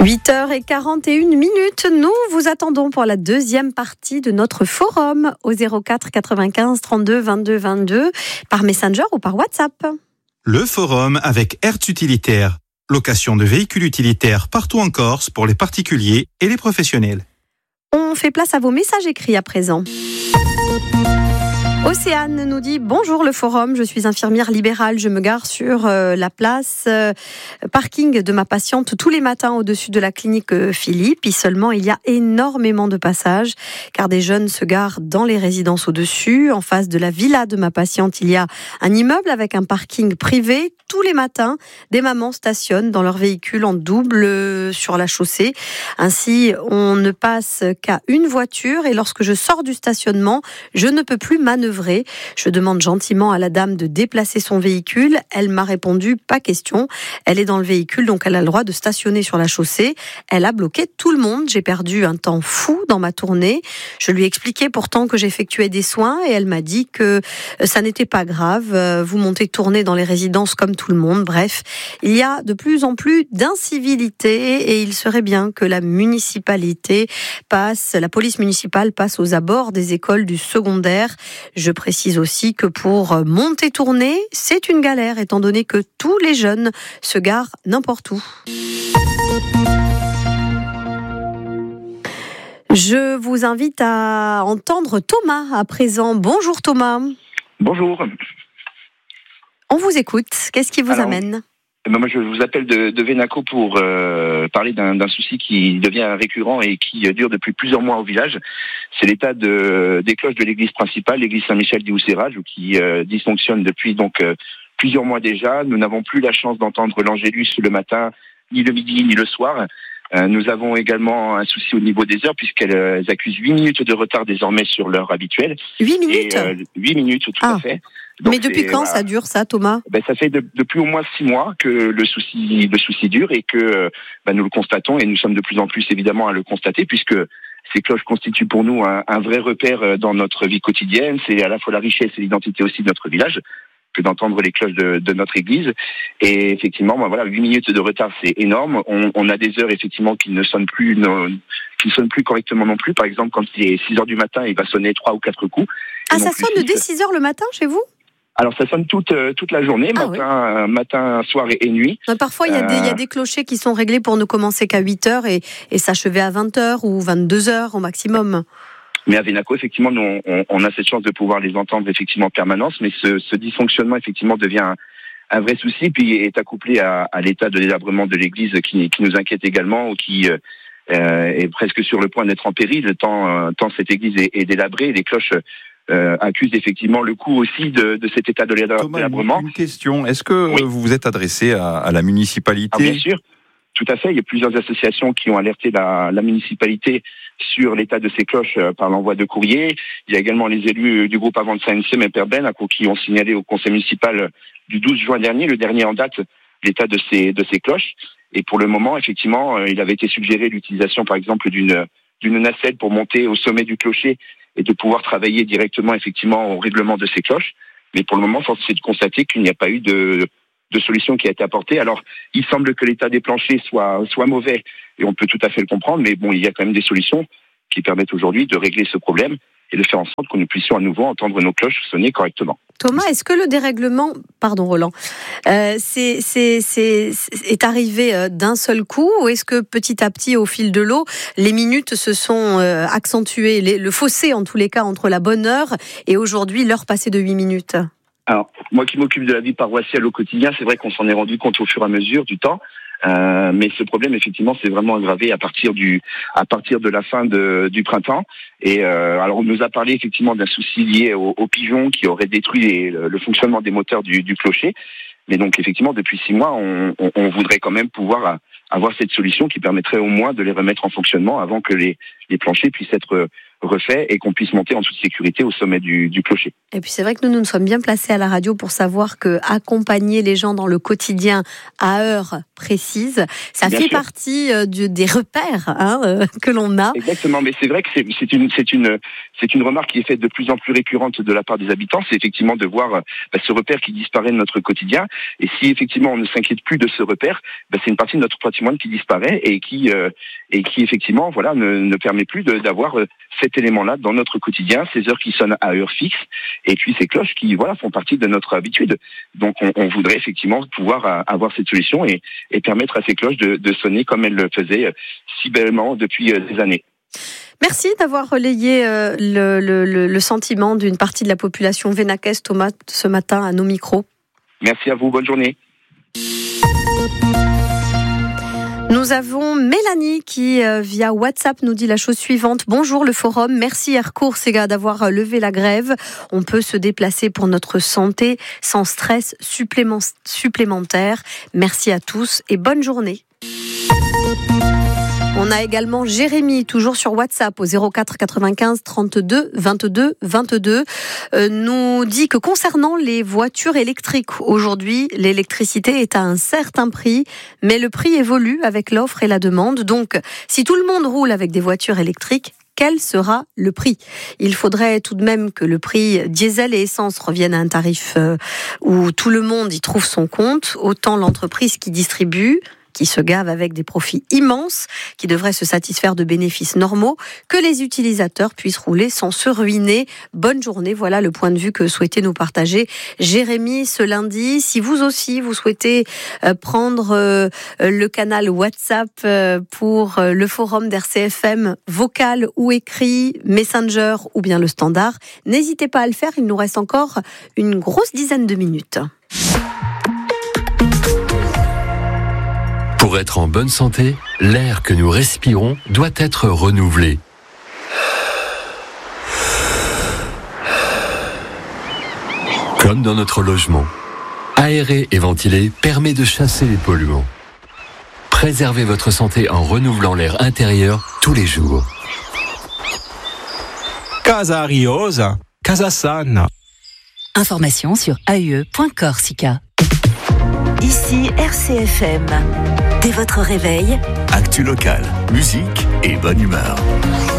8h41, nous vous attendons pour la deuxième partie de notre forum au 04 95 32 22 22 par Messenger ou par WhatsApp. Le forum avec Hertz Utilitaire. Location de véhicules utilitaires partout en Corse pour les particuliers et les professionnels. On fait place à vos messages écrits à présent. Océane nous dit « Bonjour le forum, je suis infirmière libérale, je me gare sur la place parking de ma patiente tous les matins au-dessus de la clinique Philippe. Et seulement, il y a énormément de passages car des jeunes se garent dans les résidences au-dessus. En face de la villa de ma patiente, il y a un immeuble avec un parking privé. Tous les matins, des mamans stationnent dans leur véhicule en double sur la chaussée. Ainsi, on ne passe qu'à une voiture et lorsque je sors du stationnement, je ne peux plus manœuvrer. Je demande gentiment à la dame de déplacer son véhicule. Elle m'a répondu, pas question. Elle est dans le véhicule, donc elle a le droit de stationner sur la chaussée. Elle a bloqué tout le monde. J'ai perdu un temps fou dans ma tournée. Je lui ai expliqué pourtant que j'effectuais des soins et elle m'a dit que ça n'était pas grave. Vous montez tourner dans les résidences comme tout le monde. Bref, il y a de plus en plus d'incivilité et il serait bien que la police municipale passe aux abords des écoles du secondaire. Je précise aussi que pour monter tourner, c'est une galère étant donné que tous les jeunes se garent n'importe où. Je vous invite à entendre Thomas à présent. Bonjour Thomas. Bonjour. On vous écoute. Qu'est-ce qui vous amène ? Moi, je vous appelle de Vénaco pour parler d'un souci qui devient récurrent et qui dure depuis plusieurs mois au village. C'est l'état des cloches de l'église principale, l'église Saint-Michel di Usserage, qui dysfonctionne depuis plusieurs mois déjà. Nous n'avons plus la chance d'entendre l'Angélus le matin, ni le midi, ni le soir. Nous avons également un souci au niveau des heures puisqu'elles accusent 8 minutes de retard désormais sur l'heure habituelle. 8 minutes 8 minutes, tout à fait. Donc mais depuis quand ça dure ça, Thomas ? Ça fait depuis au moins 6 mois que le souci dure et que nous le constatons et nous sommes de plus en plus évidemment à le constater puisque ces cloches constituent pour nous un vrai repère dans notre vie quotidienne. C'est à la fois la richesse et l'identité aussi de notre village que d'entendre les cloches de notre église. Et effectivement, 8 minutes de retard, c'est énorme. On a des heures effectivement qui ne sonnent plus correctement non plus. Par exemple, quand il est 6 heures du matin, il va sonner 3 ou 4 coups. Ah, ça sonne dès 6 heures le matin chez vous ? Alors ça sonne toute la journée, matin, soir et nuit. Parfois il y a des clochers qui sont réglés pour ne commencer qu'à 8 heures et s'achever à 20 heures ou 22 heures au maximum. Mais à Vénaco, effectivement, nous, on a cette chance de pouvoir les entendre effectivement en permanence, mais ce dysfonctionnement effectivement devient un vrai souci, puis est accouplé à l'état de délabrement de l'église qui nous inquiète également, ou qui est presque sur le point d'être en péril, tant cette église est délabrée. Les cloches accuse effectivement le coût aussi de cet état de délabrement. Une question, est-ce que vous vous êtes adressé à la municipalité ? Bien sûr, tout à fait. Il y a plusieurs associations qui ont alerté la municipalité sur l'état de ces cloches par l'envoi de courrier. Il y a également les élus du groupe Avanza NCM et Perben qui ont signalé au conseil municipal du 12 juin dernier, le dernier en date, l'état de ces cloches. Et pour le moment, effectivement, il avait été suggéré l'utilisation par exemple d'une nacelle pour monter au sommet du clocher et de pouvoir travailler directement effectivement au règlement de ces cloches. Mais pour le moment, force est de constater qu'il n'y a pas eu de solution qui a été apportée. Alors, il semble que l'état des planchers soit mauvais, et on peut tout à fait le comprendre, mais bon, il y a quand même des solutions qui permettent aujourd'hui de régler ce problème et de faire en sorte que nous puissions à nouveau entendre nos cloches sonner correctement. Thomas, est-ce que le dérèglement, pardon Roland, est arrivé d'un seul coup, ou est-ce que petit à petit, au fil de l'eau, les minutes se sont accentuées, le fossé en tous les cas entre la bonne heure et aujourd'hui l'heure passée de 8 minutes ? Alors, moi qui m'occupe de la vie paroissiale au quotidien, c'est vrai qu'on s'en est rendu compte au fur et à mesure du temps. Mais ce problème, effectivement, s'est vraiment aggravé à partir de la fin du printemps. Et alors, on nous a parlé effectivement d'un souci lié aux pigeons qui auraient détruit le fonctionnement des moteurs du clocher. Mais donc, effectivement, depuis 6 mois, on voudrait quand même pouvoir avoir cette solution qui permettrait au moins de les remettre en fonctionnement avant que les planchers puissent être refait et qu'on puisse monter en toute sécurité au sommet du clocher. Et puis c'est vrai que nous sommes bien placés à la radio pour savoir que accompagner les gens dans le quotidien à heure précise, ça bien fait sûr. Partie des repères que l'on a. Exactement, mais c'est vrai que c'est une remarque qui est faite de plus en plus récurrente de la part des habitants, c'est effectivement de voir ce repère qui disparaît de notre quotidien. Et si effectivement on ne s'inquiète plus de ce repère, c'est une partie de notre patrimoine qui disparaît et qui effectivement ne permet plus d'avoir cet élément-là dans notre quotidien, ces heures qui sonnent à heure fixe, et puis ces cloches qui font partie de notre habitude. Donc on voudrait effectivement pouvoir avoir cette solution et permettre à ces cloches de sonner comme elles le faisaient si bellement depuis des années. Merci d'avoir relayé le sentiment d'une partie de la population vénacaise, Thomas, ce matin à nos micros. Merci à vous, bonne journée. Nous avons Mélanie qui, via WhatsApp, nous dit la chose suivante. Bonjour le forum, merci Aircourt Sega d'avoir levé la grève. On peut se déplacer pour notre santé sans stress supplémentaire. Merci à tous et bonne journée. On a également Jérémy, toujours sur WhatsApp, au 04 95 32 22 22, nous dit que concernant les voitures électriques, aujourd'hui, l'électricité est à un certain prix, mais le prix évolue avec l'offre et la demande. Donc, si tout le monde roule avec des voitures électriques, quel sera le prix ? Il faudrait tout de même que le prix diesel et essence revienne à un tarif où tout le monde y trouve son compte, autant l'entreprise qui distribue, qui se gave avec des profits immenses, qui devraient se satisfaire de bénéfices normaux, que les utilisateurs puissent rouler sans se ruiner. Bonne journée, voilà le point de vue que souhaitait nous partager Jérémy ce lundi. Si vous aussi, vous souhaitez prendre le canal WhatsApp pour le forum d'RCFM, vocal ou écrit, Messenger ou bien le standard, n'hésitez pas à le faire, il nous reste encore une grosse dizaine de minutes. Pour être en bonne santé, l'air que nous respirons doit être renouvelé. Comme dans notre logement, aérer et ventiler permet de chasser les polluants. Préservez votre santé en renouvelant l'air intérieur tous les jours. Casa Ariosa, Casa Sana. Information sur ae.corsica. Ici RCFM. Dès votre réveil, actu local, musique et bonne humeur.